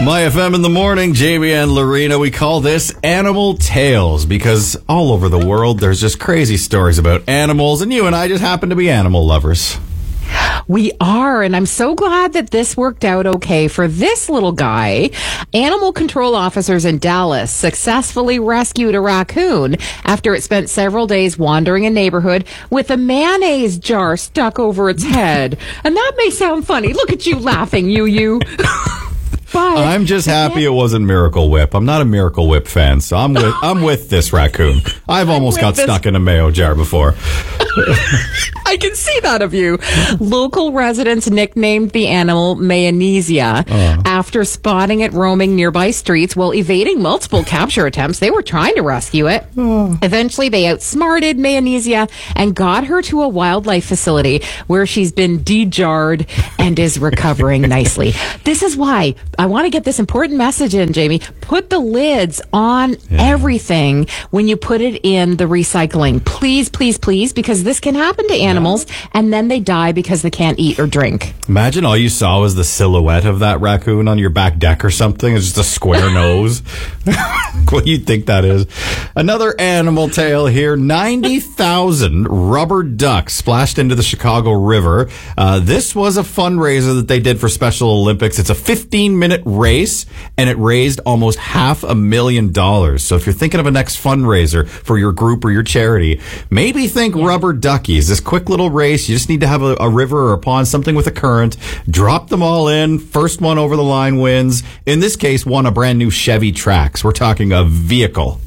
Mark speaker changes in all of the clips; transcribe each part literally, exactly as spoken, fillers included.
Speaker 1: My F M in the morning, Jamie and Lorena. We call this Animal Tales because all over the world there's just crazy stories about animals, and you and I just happen to be animal lovers.
Speaker 2: We are, and I'm so glad that this worked out okay for this little guy. Animal control officers in Dallas successfully rescued a raccoon after it spent several days wandering a neighborhood with a mayonnaise jar stuck over its head. And that may sound funny. Look at you laughing, you, you. But
Speaker 1: I'm just happy it wasn't Miracle Whip. I'm not a Miracle Whip fan, so I'm with I'm with this raccoon. I've almost got
Speaker 2: this.
Speaker 1: stuck in a mayo jar before.
Speaker 2: I can see that of you. Local residents nicknamed the animal Mayonesia uh. after spotting it roaming nearby streets while evading multiple capture attempts. They were trying to rescue it. Uh. Eventually, they outsmarted Mayonesia and got her to a wildlife facility where she's been dejarred and is recovering nicely. This is why I want to get this important message in, Jamie. Put the lids on yeah. everything when you put it in the recycling. Please, please, please, because this can happen to animals, yeah. and then they die because they can't eat or drink.
Speaker 1: Imagine all you saw was the silhouette of that raccoon on your back deck or something. It's just a square nose. What do you think that is? Another animal tale here. ninety thousand rubber ducks splashed into the Chicago River. Uh, this was a fundraiser that they did for Special Olympics. It's a fifteen minute race, and it raised almost half a million dollars. So if you're thinking of a next fundraiser for your group or your charity, maybe think yeah. rubber duckies. This quick little race, you just need to have a, a river or a pond, something with a current. Drop them all in. First one over the line wins. In this case, won a brand new Chevy Trax. We're talking a vehicle.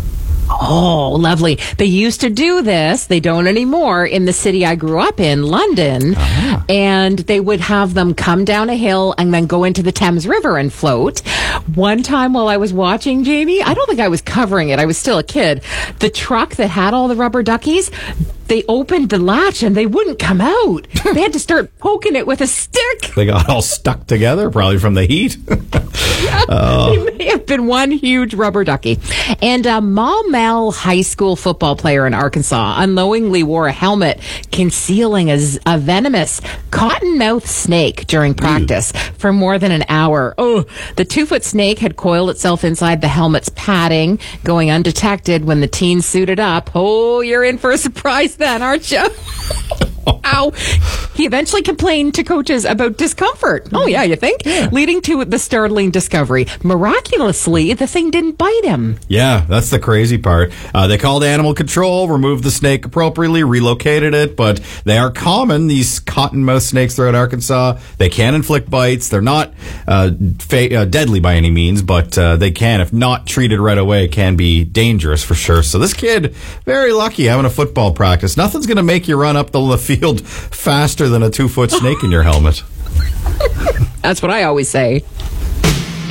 Speaker 2: Oh, lovely. They used to do this. They don't anymore in the city I grew up in, London. Uh-huh. And they would have them come down a hill and then go into the Thames River and float. One time while I was watching, Jamie, I don't think I was covering it. I was still a kid. The truck that had all the rubber duckies, they opened the latch and they wouldn't come out. They had to start poking it with a stick.
Speaker 1: They got all stuck together, probably from the heat.
Speaker 2: Yeah, oh. It may have been one huge rubber ducky. And a Maumelle High School football player in Arkansas unknowingly wore a helmet concealing a, a venomous cottonmouth snake during practice Ew. for more than an hour. Oh, the two-foot snake had coiled itself inside the helmet's padding, going undetected when the teen suited up. Oh, you're in for a surprise then, aren't you? Ow. He eventually complained to coaches about discomfort. Oh, yeah, you think? Yeah. Leading to the startling discovery. Miraculously, the thing didn't bite him.
Speaker 1: Yeah, that's the crazy part. Uh, they called animal control, removed the snake appropriately, relocated it, but they are common, these cottonmouth snakes throughout Arkansas. They can inflict bites. They're not uh, fa- uh, deadly by any means, but uh, they can, if not treated right away, can be dangerous for sure. So this kid, very lucky having a football practice. Nothing's going to make you run up the field faster than a two-foot snake in your helmet.
Speaker 2: That's what I always say.